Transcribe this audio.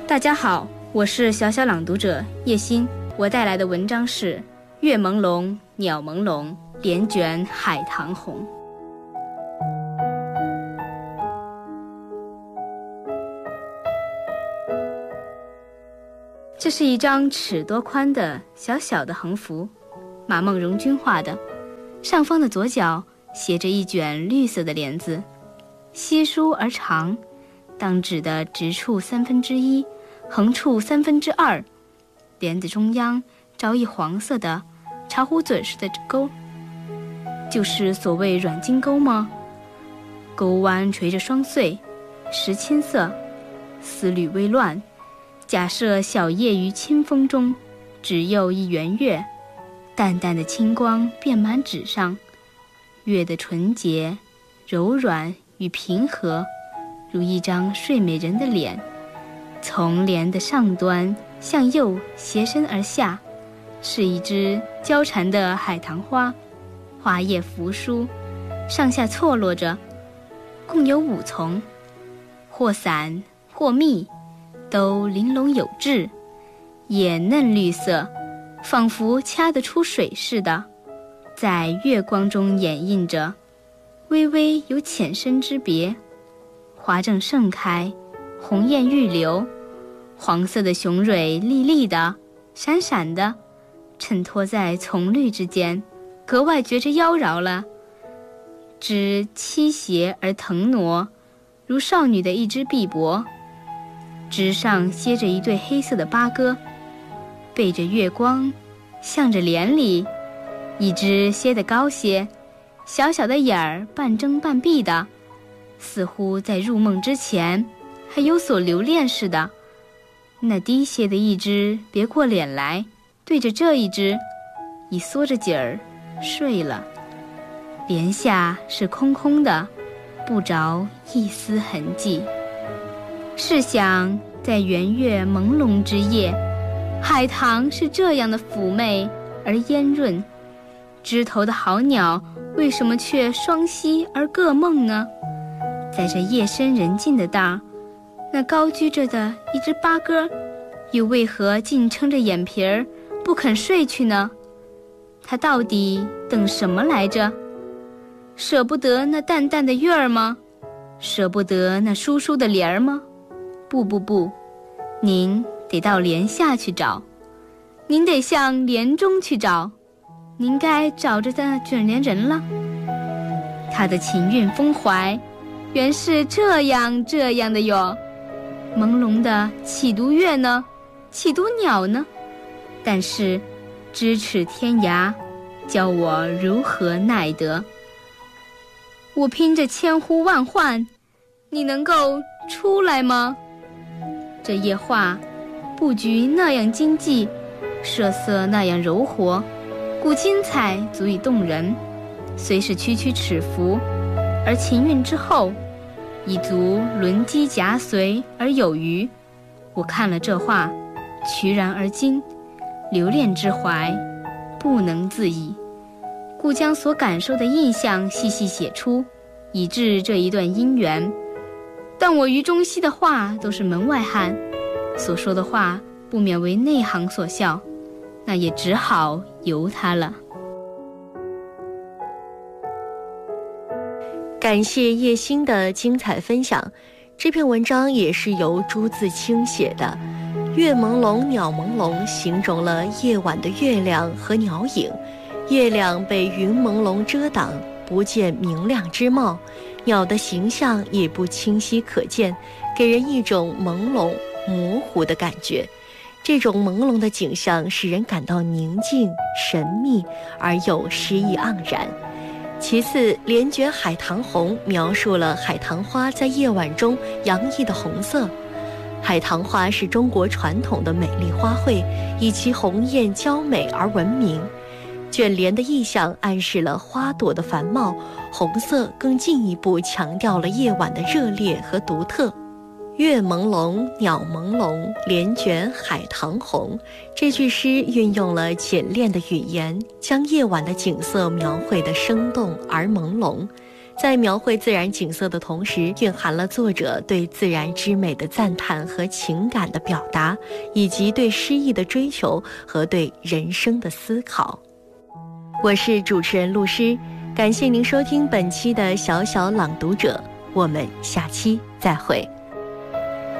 大家好，我是小小朗读者叶欣，我带来的文章是《月朦胧鸟朦胧，帘卷海棠红》。这是一张尺多宽的小小的横幅，马梦荣君画的，上方的左角写着一卷绿色的帘子，稀疏而长，当纸的直处1/3，横处2/3，帘子中央着一黄色的茶壶嘴似的钩，就是所谓软金钩吗？钩弯垂着双穗，石青色，丝缕微乱。假设小叶于清风中，只有一圆月，淡淡的清光遍满纸上，月的纯洁、柔软与平和，如一张睡美人的脸，从帘的上端向右斜伸而下，是一只交缠的海棠花，花叶扶疏，上下错落着，共有5丛，或散或密，都玲珑有致，也嫩绿色，仿佛掐得出水似的，在月光中掩映着，微微有浅深之别。花正盛开，红艳欲流，黄色的雄蕊粒粒的，闪闪的，衬托在丛绿之间，格外觉着妖娆了。枝倾斜而腾挪，如少女的一只臂膊，枝上歇着一对黑色的八哥，背着月光，向着帘里，一只歇得高些，小小的眼儿半睁半闭的，似乎在入梦之前还有所留恋似的。那低些的一只别过脸来，对着这一只已缩着颈儿睡了。帘下是空空的，不着一丝痕迹。试想在圆月朦胧之夜，海棠是这样的妩媚而烟润，枝头的好鸟为什么却双栖而各梦呢？在这夜深人静的当，那高居着的一只八哥又为何竟撑着眼皮儿不肯睡去呢？他到底等什么来着？舍不得那淡淡的月儿吗？舍不得那疏疏的帘儿吗？不，您得到帘下去找，您得向帘中去找，您该找着那卷帘人了。他的情韵风怀原是这样的哟，朦胧的岂独月呢？岂独鸟呢？但是咫尺天涯，教我如何耐得？我拼着千呼万唤，你能够出来吗？这夜画布局那样精细，设色那样柔活，古精彩足以动人，虽是区区尺幅，而情韵之后已足轮机夹随而有余。我看了这画，瞿然而惊，留恋之怀不能自已，故将所感受的印象细细写出，以致这一段姻缘。但我于中西的话都是门外汉，所说的话不免为内行所笑，那也只好由他了。 感谢叶欣的精彩分享。这篇文章也是由朱自清写的。月朦胧鸟朦胧形容了夜晚的月亮和鸟影，月亮被云朦胧遮挡，不见明亮之貌，鸟的形象也不清晰可见，给人一种朦胧模糊的感觉。这种朦胧的景象使人感到宁静神秘而又诗意盎然。其次，帘卷海棠红描述了海棠花在夜晚中洋溢的红色。海棠花是中国传统的美丽花卉，以其红艳娇美而闻名。卷帘的意象暗示了花朵的繁茂，红色更进一步强调了夜晚的热烈和独特。月朦胧鸟朦胧，帘卷海棠红，这句诗运用了简练的语言，将夜晚的景色描绘得生动而朦胧。 在描绘自然景色的同时，蕴含了作者对自然之美的赞叹和情感的表达，以及对诗意的追求和对人生的思考。我是主持人陆诗，感谢您收听本期的小小朗读者，我们下期再会。